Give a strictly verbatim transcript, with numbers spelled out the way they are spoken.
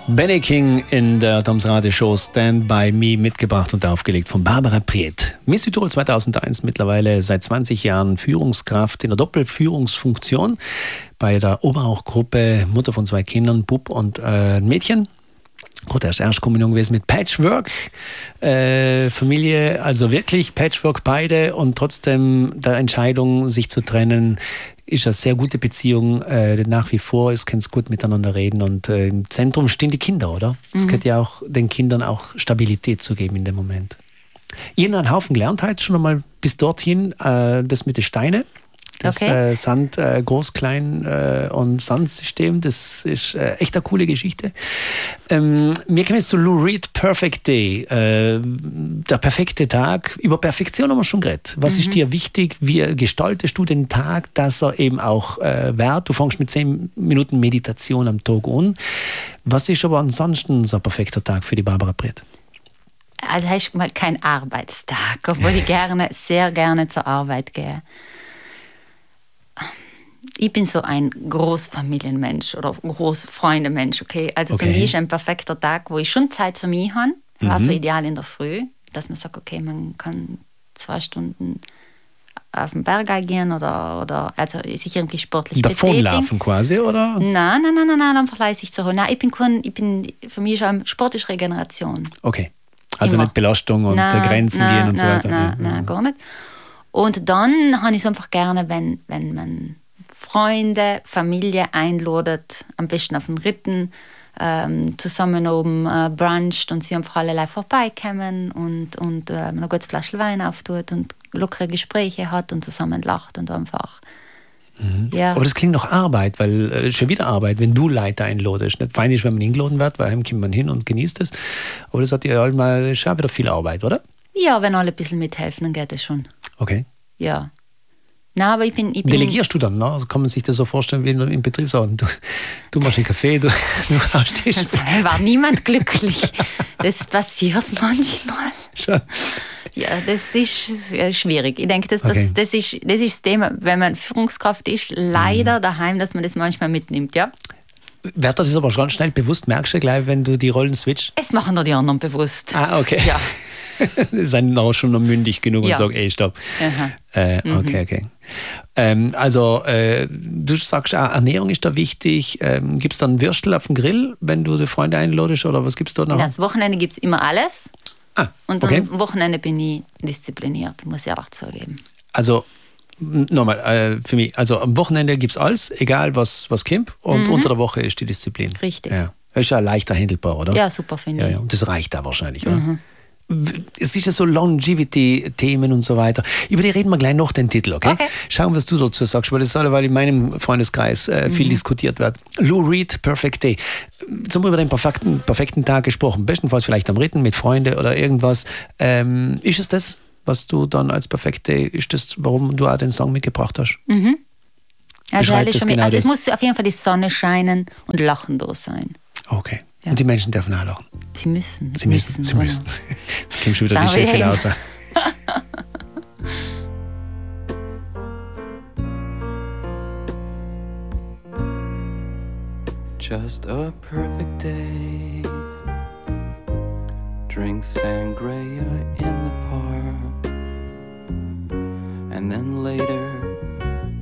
Benny King in der Toms Radio Show Stand By Me, mitgebracht und aufgelegt von Barbara Priet. Miss Südtirol zweitausendeins, mittlerweile seit zwanzig Jahren Führungskraft in der Doppelführungsfunktion bei der Oberauch-Gruppe, Mutter von zwei Kindern, Bub und äh, Mädchen. Gut, erst Erstkommunion gewesen mit Patchwork, äh, Familie, also wirklich Patchwork beide und trotzdem der Entscheidung, sich zu trennen, ist eine sehr gute Beziehung äh, nach wie vor. Es können gut miteinander reden und äh, im Zentrum stehen die Kinder, oder? Es mhm. geht ja auch den Kindern auch Stabilität zu geben in dem Moment. Ihr habt einen Haufen gelernt heute schon einmal bis dorthin, äh, das mit den Steinen. Das okay. äh, Sand, äh, Groß-, Klein- äh, und Sandsystem, das ist äh, echt eine coole Geschichte. Ähm, wir kommen jetzt zu Lou Reed, Perfect Day. Äh, der perfekte Tag. Über Perfektion haben wir schon geredet. Was mhm. ist dir wichtig? Wie gestaltest du den Tag, dass er eben auch äh, wert? Du fängst mit zehn Minuten Meditation am Tag an. Was ist aber ansonsten so ein perfekter Tag für die Barbara Priet? Also es ist mal kein Arbeitstag, obwohl ich gerne, sehr gerne zur Arbeit gehe. Ich bin so ein Großfamilienmensch oder Großfreundemensch, okay? Also okay. Für mich ist ein perfekter Tag, wo ich schon Zeit für mich habe. Mhm. War so ideal in der Früh, dass man sagt, okay, man kann zwei Stunden auf den Berg gehen oder, oder also sich irgendwie sportlich betätigen. Davonlaufen quasi, oder? Nein, nein, nein, nein, nein einfach leise zu holen. Nein, ich bin, kein, ich bin, für mich ist ein Sport ist Regeneration. Okay, also Immer. Nicht Belastung und nein, Grenzen nein, gehen und nein, so weiter. Nein, nein, nein, gar nicht. Und dann habe ich es einfach gerne, wenn, wenn man Freunde, Familie einladet, am besten auf den Ritten, ähm, zusammen oben äh, bruncht und sie einfach alle vorbeikommen und, und äh, eine gute Flasche Wein auftut und lockere Gespräche hat und zusammen lacht und einfach. Mhm. Ja. Aber das klingt nach Arbeit, weil äh, schon wieder Arbeit, wenn du Leute einladest. Nicht fein ist, wenn man eingeladen wird, weil heim kommt man hin und genießt es. Aber das hat ja halt mal schon wieder viel Arbeit, oder? Ja, wenn alle ein bisschen mithelfen, dann geht es schon. Okay. Ja. Nein, aber ich bin, ich bin Delegierst du dann? Ne? Also kann man sich das so vorstellen wie im Betriebsrat? Du, du machst einen Kaffee, du, du hast Tisch. Da war niemand glücklich. Das passiert manchmal. Schon. Ja, das ist schwierig. Ich denke, das, Okay. das, ist, das ist das Thema, wenn man Führungskraft ist, leider daheim, dass man das manchmal mitnimmt, ja. Wird das aber ganz schnell bewusst, merkst du gleich, wenn du die Rollen switcht? Es machen nur die anderen bewusst. Ah, okay. Ja. Sind auch schon noch mündig genug Ja. und sagen, ey, stopp. Aha. Äh, okay, Mhm. okay. Ähm, also, äh, du sagst, auch, Ernährung ist da wichtig. Ähm, gibt es dann Würstel auf dem Grill, wenn du die Freunde einladest, oder was gibt es da noch? Das Wochenende gibt es immer alles. Ah, Und okay. am Wochenende bin ich diszipliniert, muss ich auch zugeben. Also, m- nochmal, äh, für mich, also am Wochenende gibt es alles, egal was, was kommt, und Mhm. unter der Woche ist die Disziplin. Richtig. Ja. Das ist ja leichter handelbar, oder? Ja, super, finde Ja, ich. ja. Und das reicht da wahrscheinlich, oder? Mhm. Es ist ja so Longevity-Themen und so weiter. Über die reden wir gleich noch, den Titel, okay? Okay. Schauen, was du dazu sagst, weil das weil in meinem Freundeskreis äh, viel mhm. diskutiert wird. Lou Reed, Perfect Day. Zum über den perfekten, perfekten Tag gesprochen. Bestenfalls vielleicht am Ritten mit Freunden oder irgendwas. Ähm, ist es das, was du dann als Perfect Day, ist das, warum du auch den Song mitgebracht hast? Mhm. Also, Beschreib ehrlich, das schon genau also es das. muss auf jeden Fall die Sonne scheinen und Lachen da sein. Okay. Ja. Und die Menschen dürfen auch lachen. Sie müssen. Sie müssen, sie müssen. Jetzt kommt schon wieder die Sagen wir Chefin eben. raus. Just a perfect day. Drink sangria in the park. And then later